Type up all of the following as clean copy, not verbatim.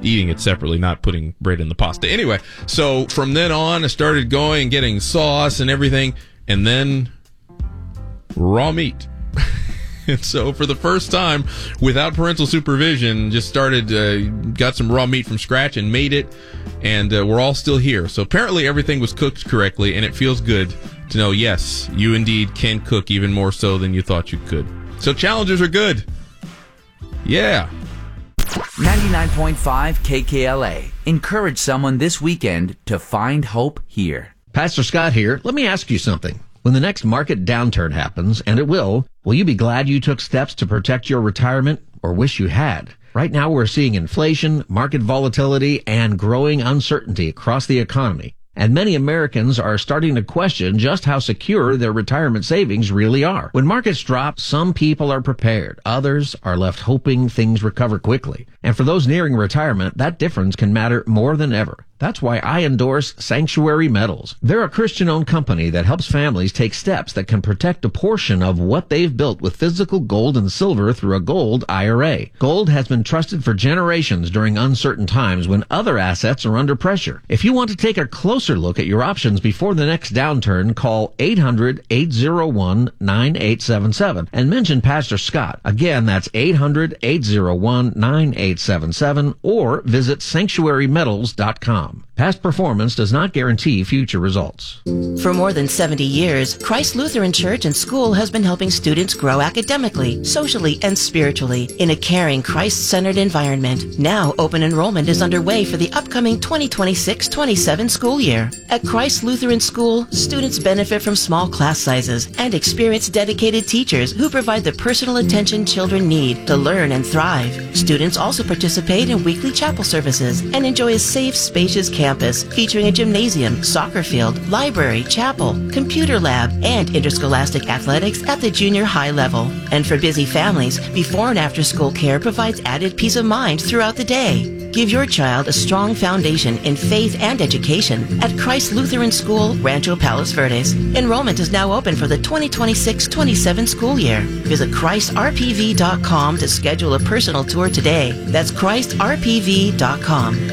eating it separately, not putting bread in the pasta. Anyway, so from then on, I started going, getting sauce and everything, and then raw meat. And so for the first time, without parental supervision, just started, got some raw meat from scratch and made it, and we're all still here. So apparently everything was cooked correctly, and it feels good to know, yes, you indeed can cook even more so than you thought you could. So challenges are good. Yeah. 99.5 KKLA. Encourage someone this weekend to find hope here. Pastor Scott here. Let me ask you something. When the next market downturn happens, and it will you be glad you took steps to protect your retirement, or wish you had? Right now we're seeing inflation, market volatility, and growing uncertainty across the economy. And many Americans are starting to question just how secure their retirement savings really are. When markets drop, some people are prepared. Others are left hoping things recover quickly. And for those nearing retirement, that difference can matter more than ever. That's why I endorse Sanctuary Metals. They're a Christian-owned company that helps families take steps that can protect a portion of what they've built with physical gold and silver through a gold IRA. Gold has been trusted for generations during uncertain times when other assets are under pressure. If you want to take a closer look at your options before the next downturn, call 800-801-9877 and mention Pastor Scott. Again, that's 800-801-9877 or visit sanctuarymetals.com. Past performance does not guarantee future results. For more than 70 years, Christ Lutheran Church and School has been helping students grow academically, socially, and spiritually in a caring, Christ-centered environment. Now, open enrollment is underway for the upcoming 2026-27 school year. At Christ Lutheran School, students benefit from small class sizes and experience dedicated teachers who provide the personal attention children need to learn and thrive. Students also participate in weekly chapel services and enjoy a safe, spacious campus featuring a gymnasium, soccer field, library, chapel, computer lab, and interscholastic athletics at the junior high level. And for busy families, before and after school care provides added peace of mind throughout the day. Give your child a strong foundation in faith and education at Christ Lutheran School, Rancho Palos Verdes. Enrollment is now open for the 2026-27 school year. Visit ChristRPV.com to schedule a personal tour today. That's ChristRPV.com.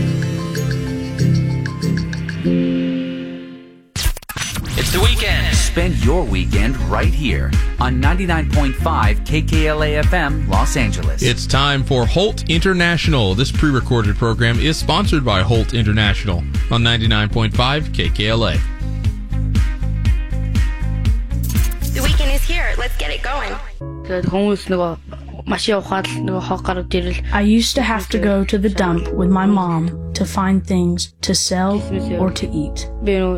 It's the weekend. Spend your weekend right here on 99.5 KKLA FM, Los Angeles. It's time for Holt International. This pre-recorded program is sponsored by Holt International on 99.5 KKLA. The weekend is here. Let's get it going. I used to have to go to the dump with my mom to find things to sell or to eat.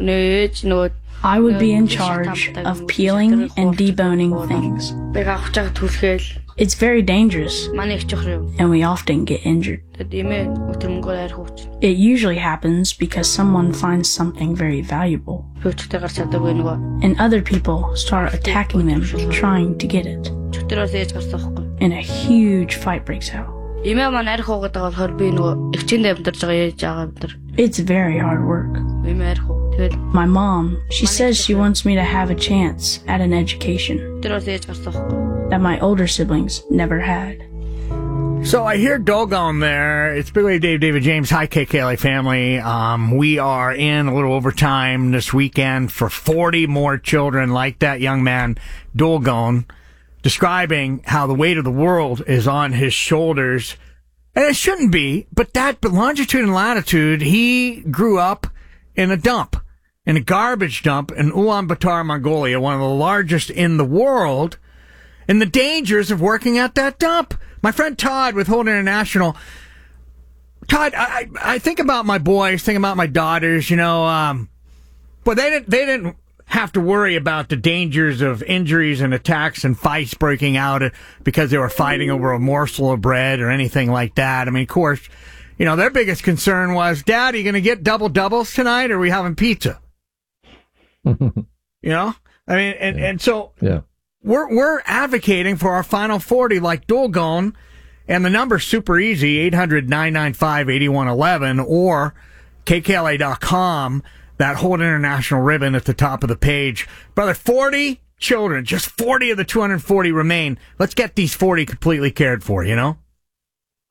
I would be in charge of peeling and deboning things. It's very dangerous, and we often get injured. It usually happens because someone finds something very valuable, and other people start attacking them, trying to get it. And a huge fight breaks out. It's very hard work. My mom, she says she wants me to have a chance at an education that my older siblings never had. So I hear Doggone there. It's Big Lady Dave, David James. Hi, KKLA family. We are in a little overtime this weekend for 40 more children like that young man, Doggone, describing how the weight of the world is on his shoulders. And it shouldn't be, but that longitude and latitude, he grew up in a dump, in a garbage dump in Ulaanbaatar, Mongolia, one of the largest in the world, and the dangers of working at that dump. My friend Todd with Holt International. Todd, I think about my boys, think about my daughters, but they didn't have to worry about the dangers of injuries and attacks and fights breaking out because they were fighting over a morsel of bread or anything like that. I mean, of course, their biggest concern was, Dad, are you going to get double doubles tonight, or are we having pizza? So we're advocating for our final 40 like Doggone, and the number's super easy, 800-995-8111 or KKLA.com, that Holt International ribbon at the top of the page. Brother, 40 children, just 40 of the 240 remain. Let's get these 40 completely cared for,